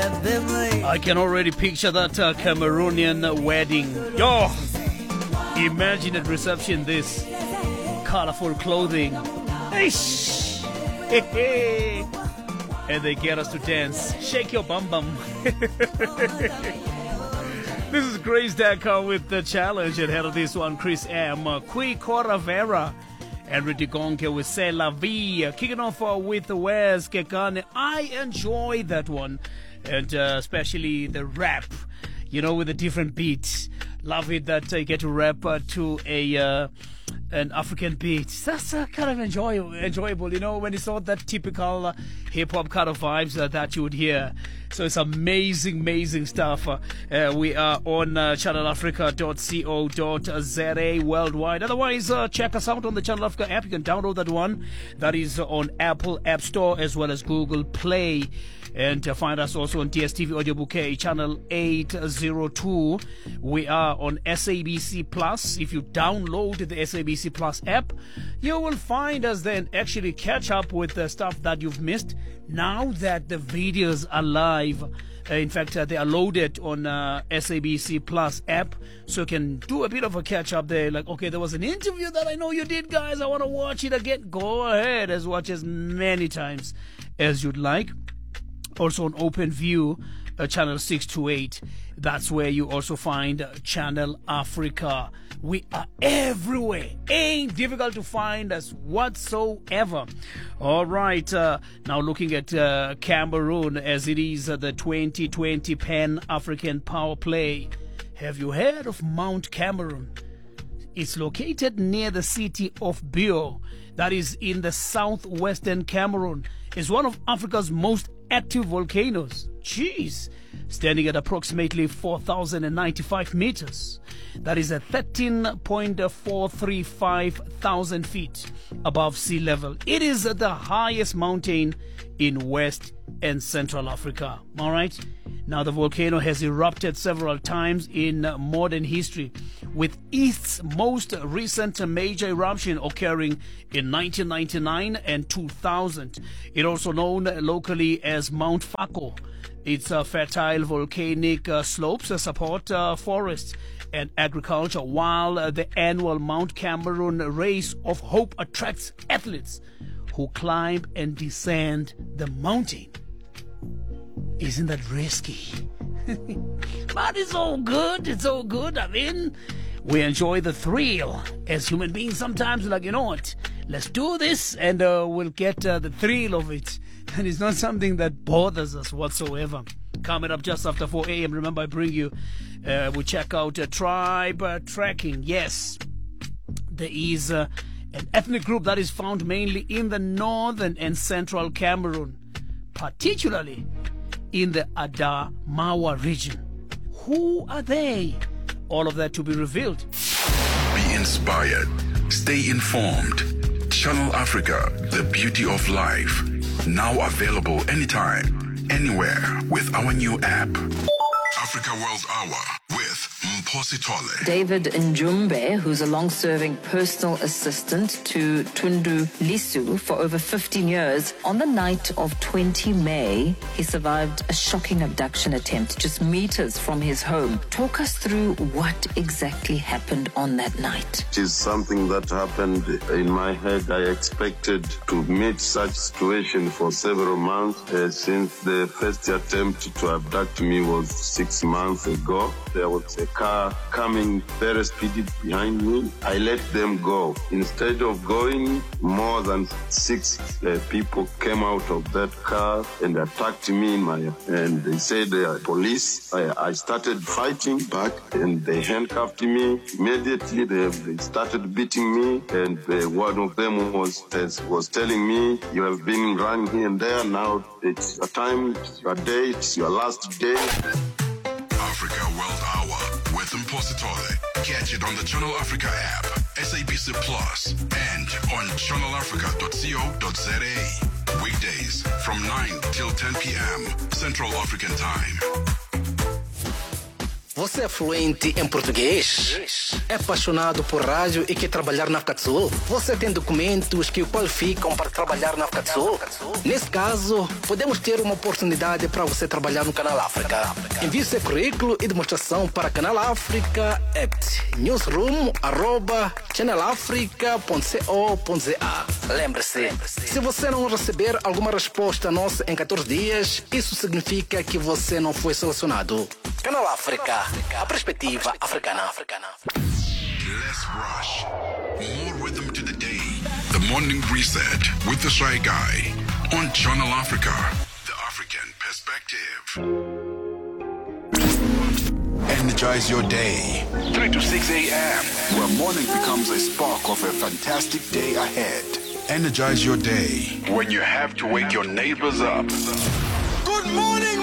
I can already picture that Cameroonian wedding. Yo, imagine at reception this colorful clothing. Eish. And they get us to dance. Shake your bum bum. This is Grace Dakar with the challenge. And head of this one, Chris M. Qui Coravera. And Rudy Gonke with C'est la vie. Kicking off with Wes Kekane. I enjoy that one. And especially the rap, you know, with the different beats. Love it that you get to rap to an African beat. That's kind of enjoyable, you know, when it's all that typical hip-hop kind of vibes that you would hear. So it's amazing stuff. We are on channelafrica.co.za worldwide. Otherwise, check us out on the Channel Africa app. You can download that one. That is on Apple App Store as well as Google Play. And find us also on DSTV Audio Bouquet, channel 802. We are on SABC Plus. If you download the SABC Plus app, you will find us then actually catch up with the stuff that you've missed now that the videos are live. In fact, they are loaded on SABC Plus app, so you can do a bit of a catch up there. Like, okay, there was an interview that I know you did, guys. I want to watch it again. Go ahead, as watch as many times as you'd like. Also on OpenView, channel 628. That's where you also find Channel Africa. We are everywhere. Ain't difficult to find us whatsoever. All right. Now looking at Cameroon, as it is the 2020 Pan-African Power Play. Have you heard of Mount Cameroon? It's located near the city of Bio. That is in the southwestern Cameroon. It's one of Africa's most active volcanoes. Jeez. Standing at approximately 4,095 meters. That is at 13.435 thousand feet above sea level. It is the highest mountain in West and Central Africa. All right. Now, the volcano has erupted several times in modern history, with its most recent major eruption occurring in 1999 and 2000. It also known locally as Mount Fako. Its fertile volcanic slopes support forests and agriculture, while the annual Mount Cameroon Race of Hope attracts athletes who climb and descend the mountain. Isn't that risky? But it's all good. It's all good. I mean, we enjoy the thrill. As human beings, sometimes we're like, you know what? Let's do this and we'll get the thrill of it. And it's not something that bothers us whatsoever. Coming up just after 4 a.m., remember I bring you, we check out tribe tracking. Yes, there is an ethnic group that is found mainly in the northern and central Cameroon, particularly in the Adamawa region. Who are they? All of that to be revealed. Be inspired. Stay informed. Channel Africa, the beauty of life. Now available anytime, anywhere with our new app. Africa World Hour with Mphosi Tole. David Njumbe, who's a long-serving personal assistant to Tundu Lisu for over 15 years, on the night of 20 May, he survived a shocking abduction attempt just meters from his home. Talk us through what exactly happened on that night. It is something that happened in my head. I expected to meet such situation for several months since the first attempt to abduct me was 6 months ago. There was a car coming very speedy behind me. I let them go. Instead of going, more than 6 people came out of that car and attacked me and they said they are police. I started fighting back and they handcuffed me. Immediately they started beating me, and one of them was telling me, you have been running here and there, now it's your time, it's your day, it's your last day. Africa World Hour with Mphosi Tole. Catch it on the Channel Africa app, SABC Plus, and on channelafrica.co.za. Weekdays from 9 till 10 p.m. Central African Time. Você é fluente em português? É apaixonado por rádio e quer trabalhar na África do Sul? Você tem documentos que o qualificam para trabalhar na África do Sul? Nesse caso, podemos ter uma oportunidade para você trabalhar no Canal África. Envie seu currículo e demonstração para Canal África at newsroom@channelafrica.co.za. Lembre-se, se você não receber alguma resposta nossa em 14 dias, isso significa que você não foi selecionado. Canal África, a perspectiva africana. Less rush. More rhythm to the day. The Morning Reset with the Shy Guy on Channel Africa. The African Perspective. Energize your day. 3 to 6 a.m. where morning becomes a spark of a fantastic day ahead. Energize your day when you have to wake your neighbors up. Good morning,